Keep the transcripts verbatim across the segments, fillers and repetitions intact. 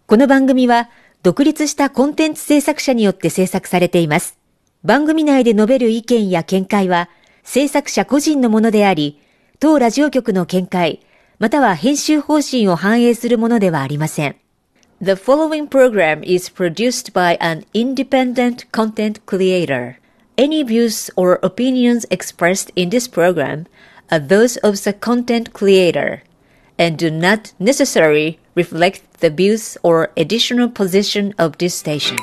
この番組は独立したコンテンツ制作者によって制作されています。番組内で述べる意見や見解は制作者個人のものであり、当ラジオ局の見解、または編集方針を反映するものではありません。The following program is produced by an independent content creator. Any views or opinions expressed in this program are those of the content creator and do not necessarily reflect the views or editorial position of this station.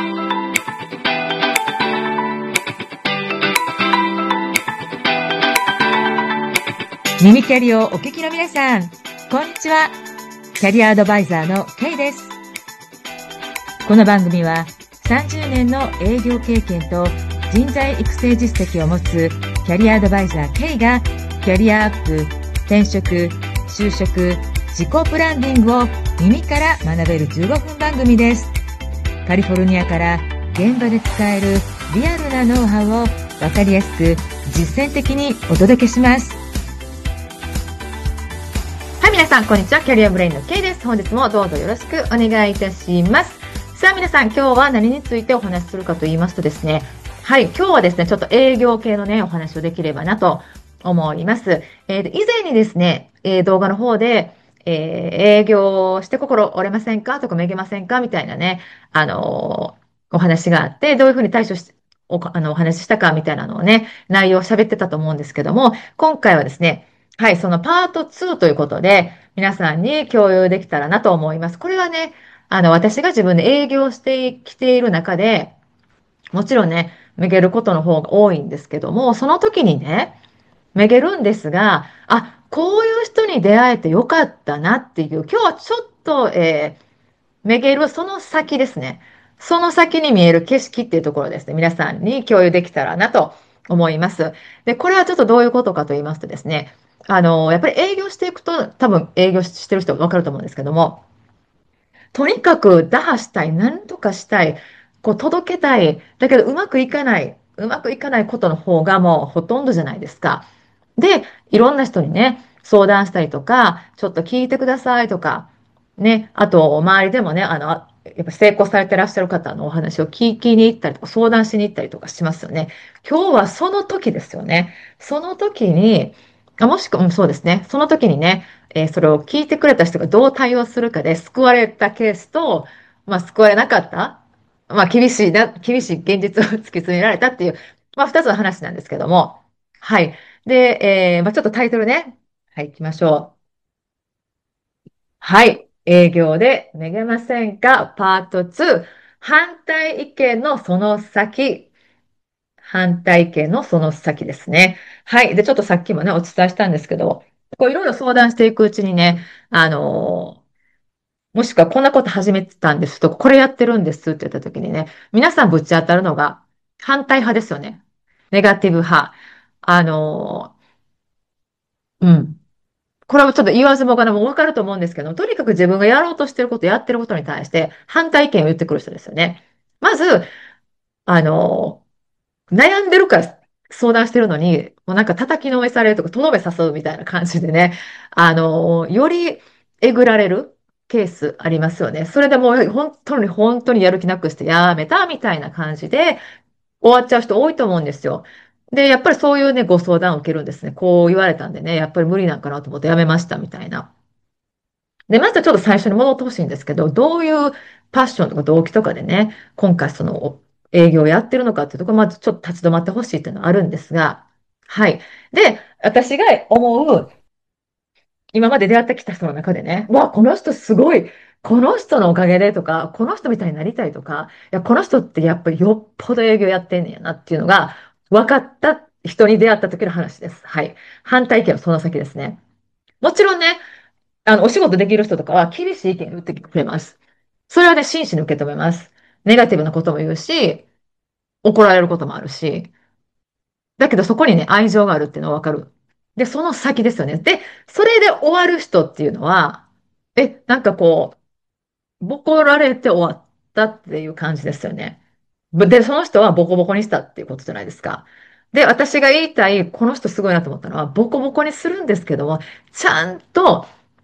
耳キャリをお聞きの皆さん、こんにちは。キャリアアドバイザーの K です。この番組はさんじゅうねんの営業経験と人材育成実績を持つキャリアアドバイザー K がキャリアアップ、転職、就職、自己ブランディングを耳から学べるじゅうごふん番組です。カリフォルニアから現場で使えるリアルなノウハウを分かりやすく実践的にお届けします。はい、皆さんこんにちは。キャリアブレインの K です。本日もどうぞよろしくお願いいたします。さあ皆さん、今日は何についてお話しするかと言いますとですね、はい、今日はですね、ちょっと営業系のね、お話をできればなと思います。えー、以前にですね、えー、動画の方で、えー、営業して心折れませんかとかめげませんかみたいなね、あのー、お話があって、どういうふうに対処し、お、あの、お話ししたかみたいなのをね、内容を喋ってたと思うんですけども、今回はですね、はい、そのパートツーということで、皆さんに共有できたらなと思います。これはね、あの、私が自分で営業してきている中で、もちろんね、めげることの方が多いんですけども、その時にね、めげるんですが、あ、こういう人に出会えてよかったなっていう、今日はちょっと、えー、めげるその先ですね。その先に見える景色っていうところですね。皆さんに共有できたらなと思います。で、これはちょっとどういうことかと言いますとですね、あの、やっぱり営業していくと、多分営業してる人わかると思うんですけども、とにかく打破したい、何とかしたい、こう届けたい、だけどうまくいかない、うまくいかないことの方がもうほとんどじゃないですか。で、いろんな人にね、相談したりとか、ちょっと聞いてくださいとか、ね、あと、周りでもね、あの、やっぱ成功されてらっしゃる方のお話を聞きに行ったりとか、相談しに行ったりとかしますよね。今日はその時ですよね。その時に、あもしくは、うんそうですね。その時にね、えーそれを聞いてくれた人がどう対応するかで救われたケースと、まあ、救われなかった、まあ、厳しいな、厳しい現実を突き詰められたっていう、まあ、二つの話なんですけども。はい。で、えーまあ、ちょっとタイトルね。はい、行きましょう。はい。営業でめげませんかパートツー。反対意見のその先。反対意見のその先ですね。はい。で、ちょっとさっきもね、お伝えしたんですけど、こういろいろ相談していくうちにね、あのーもしくはこんなこと始めてたんですとか、これやってるんですって言った時にね、皆さんぶち当たるのが反対派ですよね。ネガティブ派。あのーうん。これはちょっと言わずもがなもわかると思うんですけど、とにかく自分がやろうとしてること、やってることに対して反対意見を言ってくる人ですよね。まず、あの、悩んでるから相談してるのに、もうなんか叩きのめされるとか、とどめ誘うみたいな感じでね、あの、よりえぐられるケースありますよね。それでもう本当に本当にやる気なくしてやめたみたいな感じで終わっちゃう人多いと思うんですよ。で、やっぱりそういうね、ご相談を受けるんですね。こう言われたんでね、やっぱり無理なんかなと思ってやめましたみたいな。で、まずちょっと最初に戻ってほしいんですけど、どういうパッションとか動機とかでね、今回その営業をやってるのかっていうところ、まずちょっと立ち止まってほしいっていうのはあるんですが、はい。で、私が思う、今まで出会ってきた人の中でね、わ、この人すごい、この人のおかげでとか、この人みたいになりたいとか、いや、この人ってやっぱりよっぽど営業やってんねやなっていうのが分かった人に出会った時の話です。はい。反対意見はその先ですね。もちろんね、あの、お仕事できる人とかは厳しい意見を言ってくれます。それはね、真摯に受け止めます。ネガティブなことも言うし、怒られることもあるし、だけどそこにね、愛情があるっていうのはわかる。で、その先ですよね。で、それで終わる人っていうのは、え、なんかこう、ボコられて終わったっていう感じですよね。で、その人はボコボコにしたっていうことじゃないですか。で、私が言いたい、この人すごいなと思ったのは、ボコボコにするんですけども、ちゃんと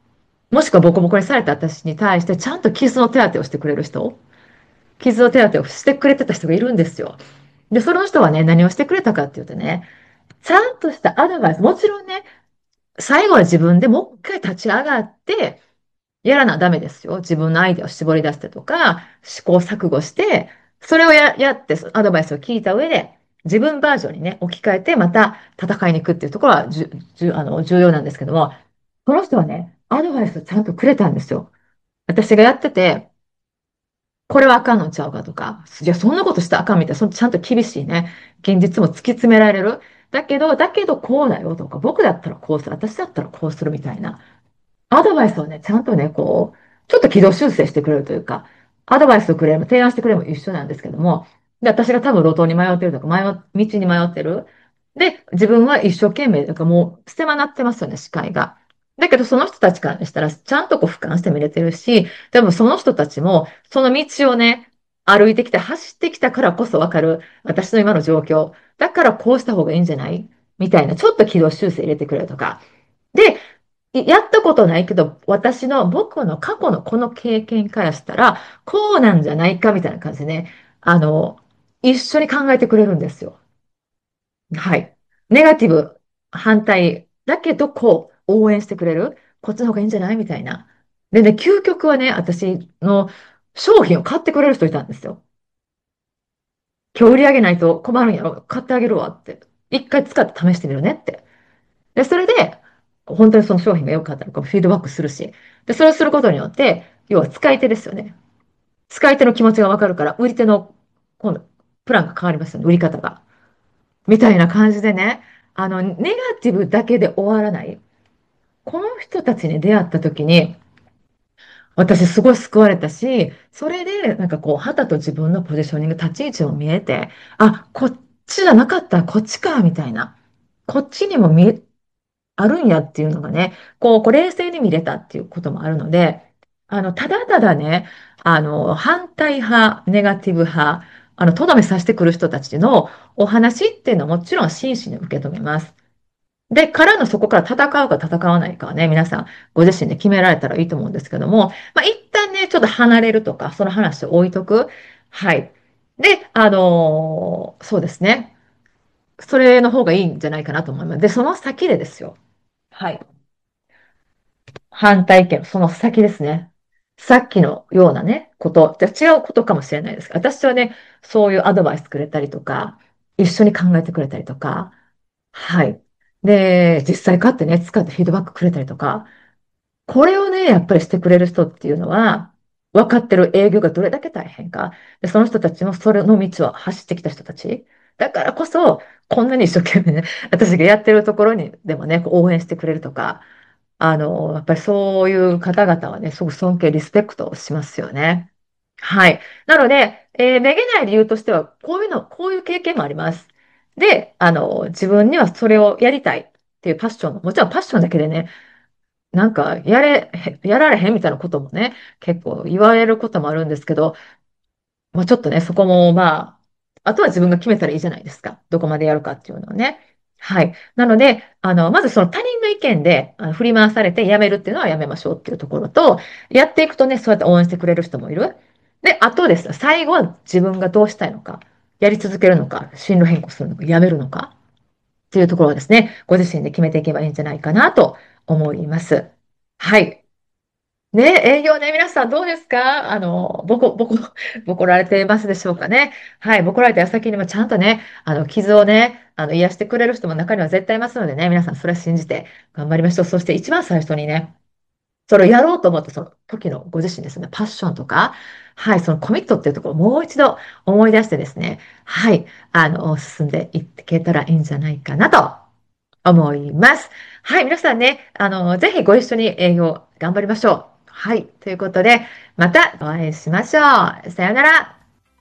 もしくはボコボコにされた私に対してちゃんと傷の手当てをしてくれる人、傷の手当てをしてくれてた人がいるんですよ。で、その人はね、何をしてくれたかっていうとね、ちゃんとしたアドバイス、もちろんね、最後は自分でもう一回立ち上がって、やらなダメですよ。自分のアイデアを絞り出してとか、試行錯誤して、それをや、やって、アドバイスを聞いた上で、自分バージョンにね、置き換えて、また戦いに行くっていうところはじゅ、じゅ、あの、重要なんですけども、この人はね、アドバイスをちゃんとくれたんですよ。私がやってて、これはあかんのちゃうかとか、いや、そんなことしたらあかんみたいな、そのちゃんと厳しいね、現実も突き詰められる。だけど、だけどこうだよとか、僕だったらこうする、私だったらこうするみたいな。アドバイスをね、ちゃんとね、こう、ちょっと軌道修正してくれるというか、アドバイスをくれるも、提案してくれるも一緒なんですけども、で、私が多分路頭に迷ってるとか、迷道に迷ってる。で、自分は一生懸命、だからもう、狭なってますよね、視界が。だけど、その人たちからしたら、ちゃんとこう、俯瞰して見れてるし、多分その人たちも、その道をね、歩いてきて、走ってきたからこそわかる、私の今の状況。だからこうした方がいいんじゃないみたいな、ちょっと軌道修正入れてくれるとか。で、やったことないけど、私の、僕の過去のこの経験からしたら、こうなんじゃないかみたいな感じでね、あの、一緒に考えてくれるんですよ。はい。ネガティブ、反対、だけど、こう、応援してくれる。こっちの方がいいんじゃないみたいな。でね、究極はね、私の商品を買ってくれる人いたんですよ。今日売り上げないと困るんやろ。買ってあげるわって。一回使って試してみるねって。で、それで、本当にその商品が良かったのかフィードバックするし。で、それをすることによって、要は使い手ですよね。使い手の気持ちがわかるから、売り手の、今度、プランが変わりますよね。売り方が。みたいな感じでね、あの、ネガティブだけで終わらない。この人たちに出会った時に、私すごい救われたし、それで、なんかこう、肌と自分のポジショニング、立ち位置も見えて、あ、こっちじゃなかったらこっちか、みたいな。こっちにも見え、あるんやっていうのがね、こう、こう冷静に見れたっていうこともあるので、あの、ただただね、あの、反対派、ネガティブ派、あの、とどめさせてくる人たちのお話っていうのはもちろん真摯に受け止めます。で、からのそこから戦うか戦わないかはね、皆さんご自身で決められたらいいと思うんですけども、まあ、一旦ね、ちょっと離れるとか、その話を置いとく。はい。で、あのーそうですね。それの方がいいんじゃないかなと思います。で、その先でですよ。はい。反対意見、その先ですね。さっきのようなね、こと、じゃあ違うことかもしれないですけど、私はね、そういうアドバイスくれたりとか、一緒に考えてくれたりとか、はい。で、実際買ってね、使ってフィードバックくれたりとか、これをね、やっぱりしてくれる人っていうのは、分かってる営業がどれだけ大変か。で、その人たちもそれの道を走ってきた人たち。だからこそ、こんなに一生懸命ね、私がやってるところにでもね、こう応援してくれるとか、あの、やっぱりそういう方々はね、すごく尊敬、リスペクトしますよね。はい。なので、えーめげない理由としては、こういうの、こういう経験もあります。で、あの、自分にはそれをやりたいっていうパッションも、もちろんパッションだけでね、なんか、やれ、へやられへんみたいなこともね、結構言われることもあるんですけど、まあちょっとね、そこもまあ、あとは自分が決めたらいいじゃないですか。どこまでやるかっていうのはね。はい。なので、あの、まずその他人の意見であの振り回されてやめるっていうのはやめましょうっていうところと、やっていくとね、そうやって応援してくれる人もいる。で、あとですね、最後は自分がどうしたいのか、やり続けるのか、進路変更するのか、やめるのかっていうところをですね、ご自身で決めていけばいいんじゃないかなと思います。はい。ね、営業ね、皆さんどうですか？あの、ボコ、ボコ、ボコられてますでしょうかね。はい、ボコられた矢先にもちゃんとね、あの、傷をね、あの、癒してくれる人も中には絶対いますのでね、皆さんそれは信じて頑張りましょう。そして一番最初にね、それをやろうと思ったその時のご自身ですね、パッションとか、はい、そのコミットっていうところをもう一度思い出してですね、はい、あの、進んでいけたらいいんじゃないかなと思います。はい、皆さんね、あの、ぜひご一緒に営業頑張りましょう。はい、ということで、またお会いしましょう。さようなら。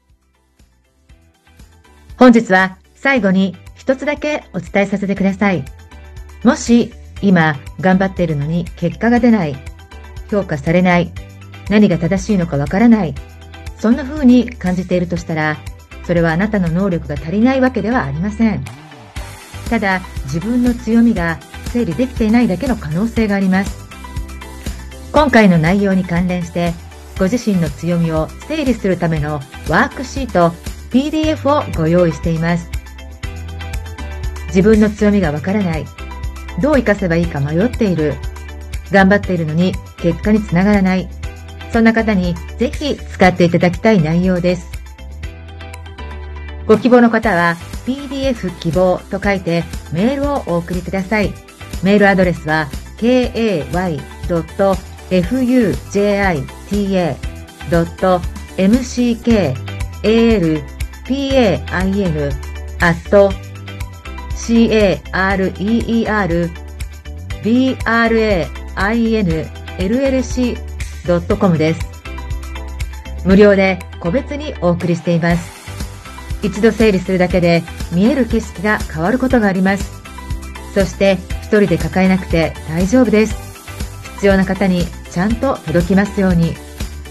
本日は最後に一つだけお伝えさせてください。もし今頑張っているのに結果が出ない、評価されない、何が正しいのかわからない、そんな風に感じているとしたら、それはあなたの能力が足りないわけではありません。ただ自分の強みが整理できていないだけの可能性があります。 今回の内容に関連してご自身の強みを整理するためのワークシート ピーディーエフ をご用意しています。自分の強みがわからない、どう活かせばいいか迷っている、頑張っているのに結果につながらない、そんな方にぜひ使っていただきたい内容です。ご希望の方は ピーディーエフ 希望と書いてメールをお送りください。メールアドレスは ケーエーワイドットエフユージェーアイティーエードットエムシーケーエーエルピーエーアイエヌ アット シーエーアールイーイーアールビーアールエーアイエヌエルエルシードットコム です。無料で個別にお送りしています。一度整理するだけで見える景色が変わることがあります。そして一人で抱えなくて大丈夫です。必要な方にちゃんと届きますように。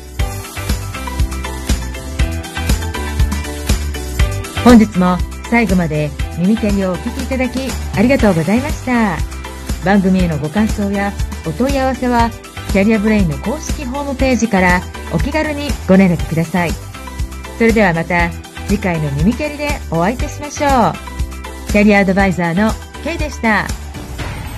本日も最後まで耳キャリをお聞きいただきありがとうございました。番組へのご感想やお問い合わせはキャリアブレインの公式ホームページからお気軽にご連絡ください。それではまた次回の耳キャリでお会いいたしましょう。キャリアアドバイザーの K でした。